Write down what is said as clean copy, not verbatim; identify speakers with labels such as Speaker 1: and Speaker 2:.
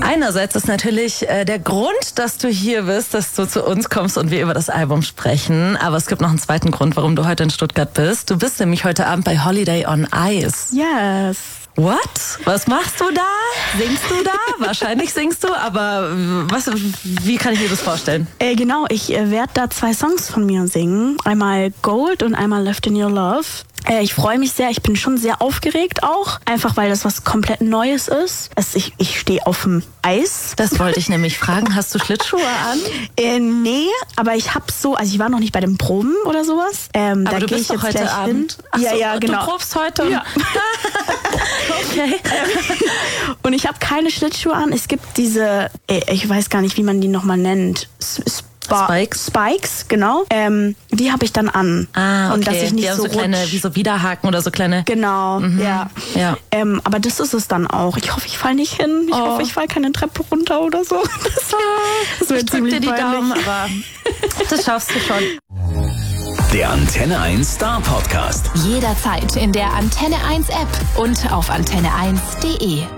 Speaker 1: Einerseits ist natürlich der Grund, dass du hier bist, dass du zu uns kommst und wir über das Album sprechen. Aber es gibt noch einen zweiten Grund, warum du heute in Stuttgart bist. Du bist nämlich heute Abend bei Holiday on Ice.
Speaker 2: Yes.
Speaker 1: What? Was machst du da? Singst du da? Wahrscheinlich singst du, aber wie kann ich mir das vorstellen?
Speaker 2: Genau, ich werde da 2 Songs von mir singen. Einmal Gold und einmal Left in Your Love. Ich freue mich sehr, ich bin schon sehr aufgeregt auch, einfach weil das was komplett Neues ist. Ich stehe auf dem Eis.
Speaker 1: Das wollte ich nämlich fragen, hast du Schlittschuhe an?
Speaker 2: Nee, aber ich war noch nicht bei den Proben oder sowas.
Speaker 1: Aber
Speaker 2: da
Speaker 1: du
Speaker 2: gehe
Speaker 1: bist
Speaker 2: ich
Speaker 1: doch
Speaker 2: jetzt
Speaker 1: heute
Speaker 2: gleich
Speaker 1: Abend.
Speaker 2: hin.
Speaker 1: Ach so,
Speaker 2: genau.
Speaker 1: Du probst heute?
Speaker 2: Ja.
Speaker 1: Okay.
Speaker 2: Und ich habe keine Schlittschuhe an. Es gibt diese, ich weiß gar nicht, wie man die nochmal nennt. Spikes, genau. Die habe ich dann an.
Speaker 1: Okay.
Speaker 2: Und dass ich nicht
Speaker 1: die haben
Speaker 2: so
Speaker 1: kleine, wie so Widerhaken oder so kleine.
Speaker 2: Genau, ja. Aber das ist es dann auch. Ich hoffe, ich falle nicht hin. Ich hoffe, ich falle keine Treppe runter oder so. Das
Speaker 1: ich drück dir die Daumen, aber das schaffst du schon.
Speaker 3: Der Antenne 1 Star Podcast.
Speaker 4: Jederzeit in der Antenne 1 App und auf antenne1.de.